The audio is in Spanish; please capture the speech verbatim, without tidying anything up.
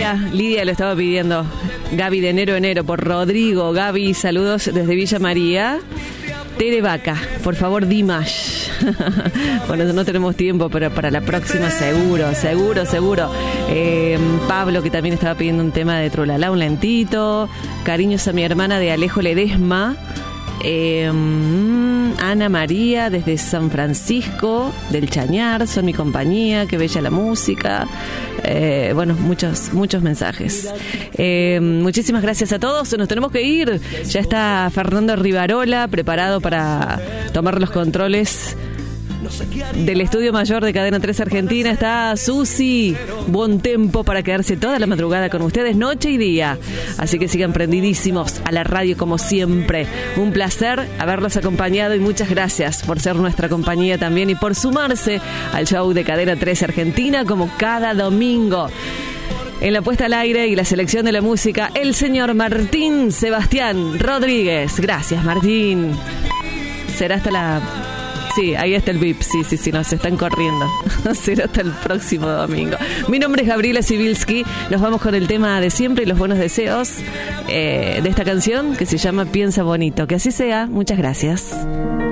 Lidia, Lidia lo estaba pidiendo. Gaby de enero enero por Rodrigo. Gaby, saludos desde Villa María. Tere Vaca, por favor, Dimash. Bueno, no tenemos tiempo, pero para la próxima seguro, seguro, seguro. Eh, Pablo, que también estaba pidiendo un tema de Trulalá, un lentito. Cariños a mi hermana de Alejo Ledesma. Eh, Ana María desde San Francisco del Chañar, son mi compañía, qué bella la música. Eh, bueno, muchos muchos mensajes. Eh, muchísimas gracias a todos. Nos tenemos que ir. Ya está Fernando Rivarola preparado para tomar los controles del estudio mayor de Cadena tres Argentina. Está Susi, buen tempo para quedarse toda la madrugada con ustedes, noche y día. Así que sigan prendidísimos a la radio como siempre. Un placer haberlos acompañado y muchas gracias por ser nuestra compañía también y por sumarse al show de Cadena tres Argentina como cada domingo. En la puesta al aire y la selección de la música, el señor Martín Sebastián Rodríguez. Gracias, Martín. Será hasta la... Sí, ahí está el V I P, sí, sí, sí, nos están corriendo. Será hasta el próximo domingo. Mi nombre es Gabriela Sibilski. Nos vamos con el tema de siempre y los buenos deseos eh, de esta canción que se llama Piensa Bonito. Que así sea. Muchas gracias.